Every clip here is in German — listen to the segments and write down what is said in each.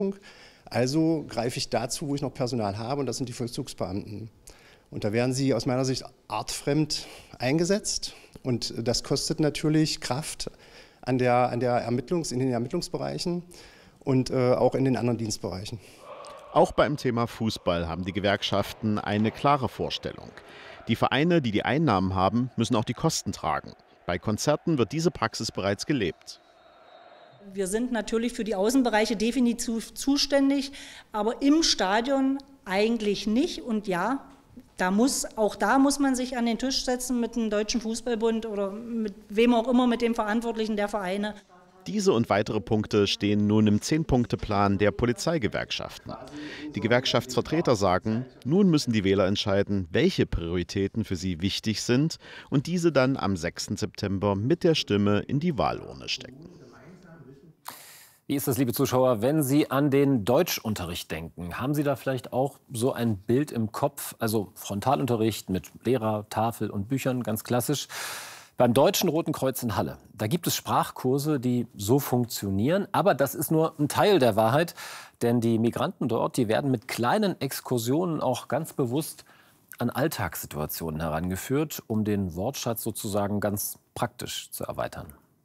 Also greife ich dazu, wo ich noch Personal habe, und das sind die Vollzugsbeamten. Und da werden sie aus meiner Sicht artfremd eingesetzt. Und das kostet natürlich Kraft in den Ermittlungsbereichen und auch in den anderen Dienstbereichen. Auch beim Thema Fußball haben die Gewerkschaften eine klare Vorstellung. Die Vereine, die die Einnahmen haben, müssen auch die Kosten tragen. Bei Konzerten wird diese Praxis bereits gelebt. Wir sind natürlich für die Außenbereiche definitiv zuständig, aber im Stadion eigentlich nicht. Und ja, auch da muss man sich an den Tisch setzen mit dem Deutschen Fußballbund oder mit wem auch immer, mit dem Verantwortlichen der Vereine. Diese und weitere Punkte stehen nun im 10-Punkte-Plan der Polizeigewerkschaften. Die Gewerkschaftsvertreter sagen, nun müssen die Wähler entscheiden, welche Prioritäten für sie wichtig sind und diese dann am 6. September mit der Stimme in die Wahlurne stecken. Wie ist das, liebe Zuschauer, wenn Sie an den Deutschunterricht denken? Haben Sie da vielleicht auch so ein Bild im Kopf? Also Frontalunterricht mit Lehrer, Tafel und Büchern, ganz klassisch. Beim Deutschen Roten Kreuz in Halle, da gibt es Sprachkurse, die so funktionieren. Aber das ist nur ein Teil der Wahrheit. Denn die Migranten dort, die werden mit kleinen Exkursionen auch ganz bewusst an Alltagssituationen herangeführt, um den Wortschatz sozusagen ganz praktisch zu erweitern.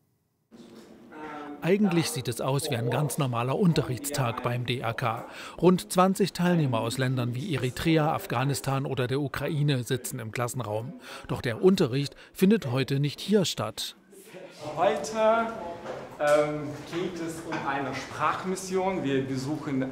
Eigentlich sieht es aus wie ein ganz normaler Unterrichtstag beim DRK. Rund 20 Teilnehmer aus Ländern wie Eritrea, Afghanistan oder der Ukraine sitzen im Klassenraum. Doch der Unterricht findet heute nicht hier statt. Heute geht es um eine Sprachmission. Wir besuchen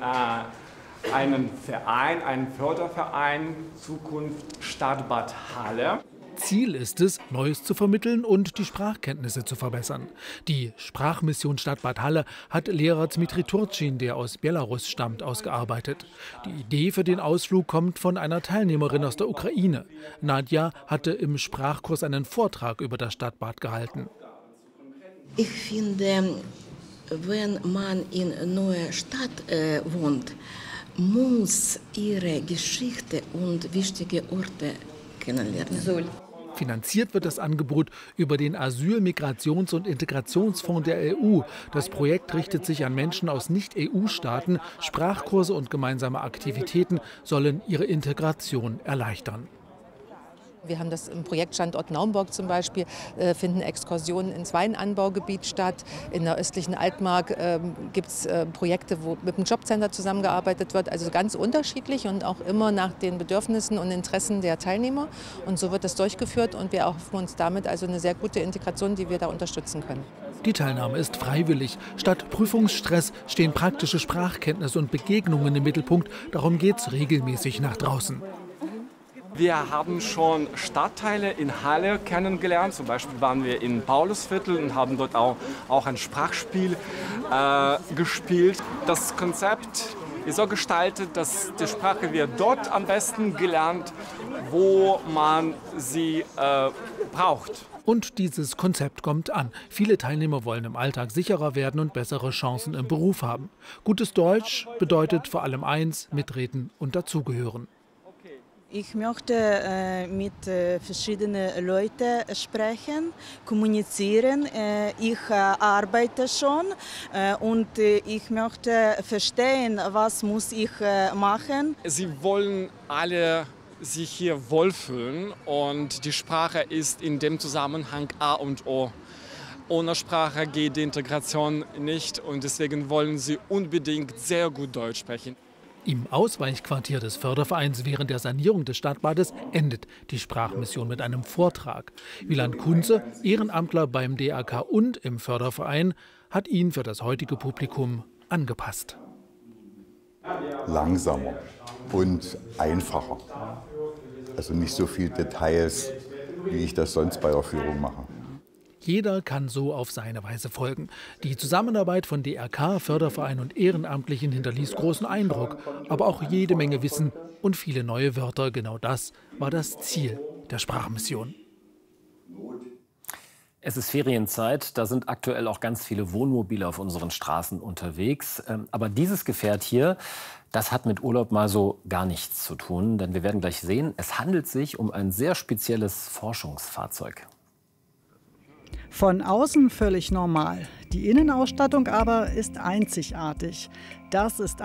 einen Verein, einen Förderverein Zukunft Stadt Bad Halle. Ziel ist es, Neues zu vermitteln und die Sprachkenntnisse zu verbessern. Die Sprachmission Stadt Bad Halle hat Lehrer Dmitri Turchin, der aus Belarus stammt, ausgearbeitet. Die Idee für den Ausflug kommt von einer Teilnehmerin aus der Ukraine. Nadja hatte im Sprachkurs einen Vortrag über das Stadtbad gehalten. Ich finde, wenn man in einer neuen Stadt wohnt, muss ihre Geschichte und wichtige Orte kennenlernen. Finanziert wird das Angebot über den Asyl-, Migrations- und Integrationsfonds der EU. Das Projekt richtet sich an Menschen aus Nicht-EU-Staaten. Sprachkurse und gemeinsame Aktivitäten sollen ihre Integration erleichtern. Wir haben das im Projektstandort Naumburg zum Beispiel, finden Exkursionen ins Weinanbaugebiet statt. In der östlichen Altmark gibt es Projekte, wo mit dem Jobcenter zusammengearbeitet wird. Also ganz unterschiedlich und auch immer nach den Bedürfnissen und Interessen der Teilnehmer. Und so wird das durchgeführt und wir erhoffen uns damit also eine sehr gute Integration, die wir da unterstützen können. Die Teilnahme ist freiwillig. Statt Prüfungsstress stehen praktische Sprachkenntnisse und Begegnungen im Mittelpunkt. Darum geht es regelmäßig nach draußen. Wir haben schon Stadtteile in Halle kennengelernt. Zum Beispiel waren wir in Paulusviertel und haben dort auch ein Sprachspiel gespielt. Das Konzept ist so gestaltet, dass die Sprache wird dort am besten gelernt, wo man sie braucht. Und dieses Konzept kommt an. Viele Teilnehmer wollen im Alltag sicherer werden und bessere Chancen im Beruf haben. Gutes Deutsch bedeutet vor allem eins: mitreden und dazugehören. Ich möchte mit verschiedenen Leuten sprechen, kommunizieren. Ich arbeite schon und ich möchte verstehen, was muss ich machen. Sie wollen alle sich hier wohlfühlen und die Sprache ist in dem Zusammenhang A und O. Ohne Sprache geht die Integration nicht und deswegen wollen sie unbedingt sehr gut Deutsch sprechen. Im Ausweichquartier des Fördervereins während der Sanierung des Stadtbades endet die Sprachmission mit einem Vortrag. Wieland Kunze, Ehrenamtler beim DRK und im Förderverein, hat ihn für das heutige Publikum angepasst. Langsamer und einfacher. Also nicht so viele Details, wie ich das sonst bei der Führung mache. Jeder kann so auf seine Weise folgen. Die Zusammenarbeit von DRK, Förderverein und Ehrenamtlichen hinterließ großen Eindruck, aber auch jede Menge Wissen und viele neue Wörter. Genau das war das Ziel der Sprachmission. Es ist Ferienzeit, da sind aktuell auch ganz viele Wohnmobile auf unseren Straßen unterwegs. Aber dieses Gefährt hier, das hat mit Urlaub mal so gar nichts zu tun. Denn wir werden gleich sehen, es handelt sich um ein sehr spezielles Forschungsfahrzeug. Von außen völlig normal. Die Innenausstattung aber ist einzigartig. Das ist